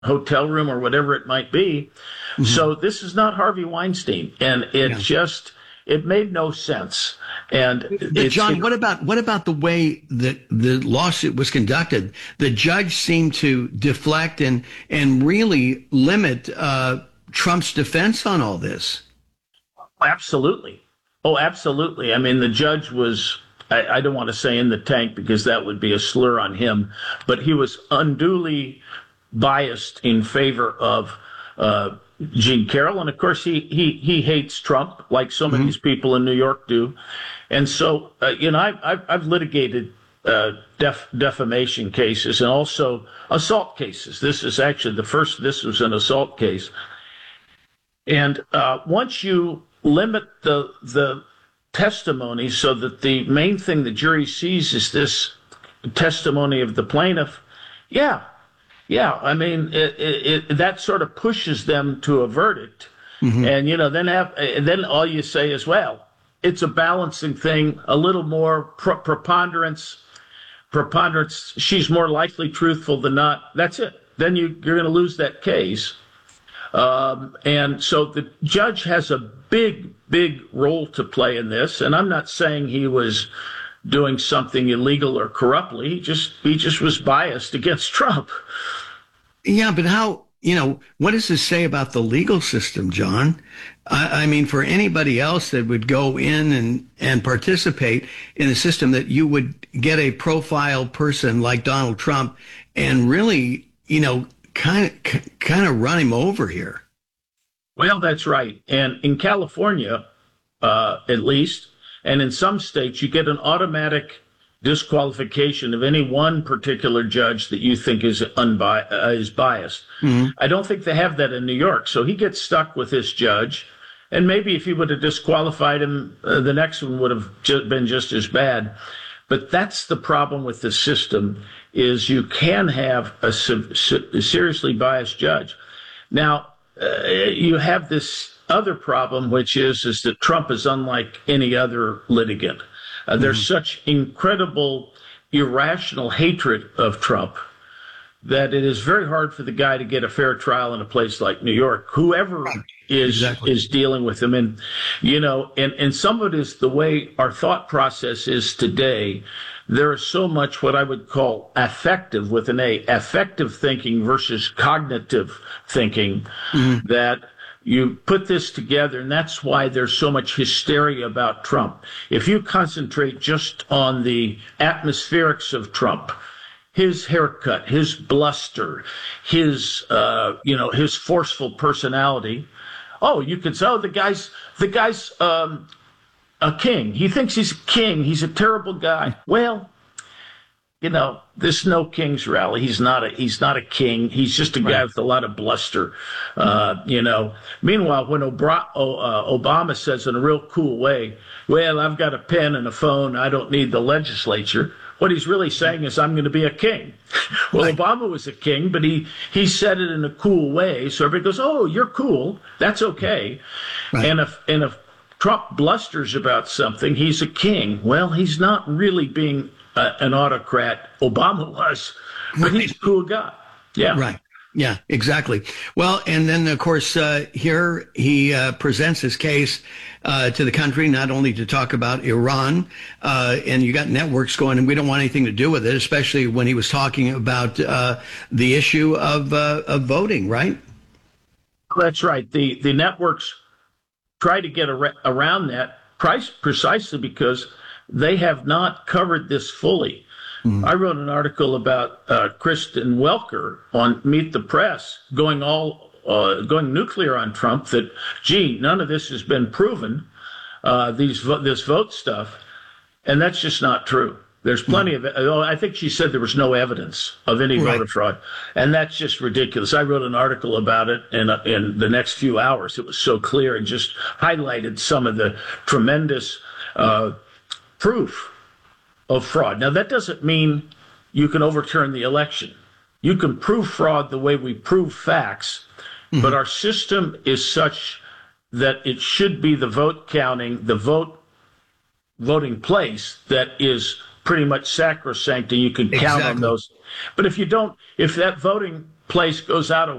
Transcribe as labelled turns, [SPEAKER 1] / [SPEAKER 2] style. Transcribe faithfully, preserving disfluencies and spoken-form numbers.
[SPEAKER 1] hotel room or whatever it might be. Mm-hmm. So this is not Harvey Weinstein, and it yeah. just it made no sense. And
[SPEAKER 2] but John, it, what about what about the way that the lawsuit was conducted? The judge seemed to deflect and and really limit uh, Trump's defense on all this.
[SPEAKER 1] Absolutely. Oh, absolutely. I mean, the judge was, I, I don't want to say in the tank because that would be a slur on him, but he was unduly biased in favor of uh, Jean Carroll. And of course, he, he, he hates Trump like so many mm-hmm. people in New York do. And so, uh, you know, I've, I've, I've litigated uh, def, defamation cases and also assault cases. This is actually the first, this was an assault case. And uh, once you limit the the testimony so that the main thing the jury sees is this testimony of the plaintiff, yeah, yeah. I mean, it, it, it, that sort of pushes them to a verdict, mm-hmm. and you know, then have then all you say is, well, it's a balancing thing, a little more pre- preponderance, preponderance. She's more likely truthful than not. That's it. Then you you're going to lose that case. Um, and so the judge has a big, big role to play in this. And I'm not saying he was doing something illegal or corruptly. He just he just was biased against Trump.
[SPEAKER 2] Yeah, but how, you know, what does this say about the legal system, John? I, I mean, for anybody else that would go in and, and participate in a system that you would get a profile person like Donald Trump and really, you know, kind of kind of run him over here.
[SPEAKER 1] Well, that's right. And in California, uh, at least, and in some states, you get an automatic disqualification of any one particular judge that you think is unbi- uh, is biased. Mm-hmm. I don't think they have that in New York. So he gets stuck with this judge. And maybe if he would have disqualified him, uh, the next one would have ju- been just as bad. But that's the problem with the system, is you can have a, se- se- seriously biased judge. Now, uh, you have this other problem, which is, is that Trump is unlike any other litigant. Uh, mm-hmm. There's such incredible, irrational hatred of Trump that it is very hard for the guy to get a fair trial in a place like New York, whoever right. is exactly. is dealing with him. And, you know, and, and some of it is the way our thought process is today. There is so much what I would call affective, with an A, affective thinking versus cognitive thinking, mm-hmm. that you put this together, and that's why there's so much hysteria about Trump. If you concentrate just on the atmospherics of Trump, his haircut, his bluster, his, uh, you know, his forceful personality. Oh, you could say, oh, the guy's, the guy's um, a king. He thinks he's a king. He's a terrible guy. Well, you know, this No Kings rally. He's not a, he's not a king. He's just a guy right. with a lot of bluster. Uh, you know, meanwhile, when Obra- o, uh, Obama says in a real cool way, well, I've got a pen and a phone. I don't need the legislature. What he's really saying is, I'm going to be a king. Well, right. Obama was a king, but he, he said it in a cool way. So everybody goes, oh, you're cool. That's okay. Right. And if, and if Trump blusters about something, he's a king. Well, he's not really being a, an autocrat. Obama was, but right. he's a cool guy. Yeah.
[SPEAKER 2] Right. Yeah, exactly. Well, and then, of course, uh, here he uh, presents his case uh, to the country, not only to talk about Iran, uh, and you got networks going, and we don't want anything to do with it, especially when he was talking about uh, the issue of, uh, of voting, right?
[SPEAKER 1] That's right. The, the networks try to get ar- around that price precisely because they have not covered this fully. Mm-hmm. I wrote an article about uh, Kristen Welker on Meet the Press, going all uh, going nuclear on Trump. That gee, none of this has been proven. Uh, these this vote stuff, and that's just not true. There's plenty mm-hmm. of. Oh, I think she said there was no evidence of any right. voter fraud, and that's just ridiculous. I wrote an article about it in uh, in the next few hours. It was so clear and just highlighted some of the tremendous uh, proof of fraud. Now, that doesn't mean you can overturn the election. You can prove fraud the way we prove facts, mm-hmm. but our system is such that it should be the vote counting, the vote voting place that is pretty much sacrosanct, and you can count exactly. on those. But if you don't, if that voting place goes out of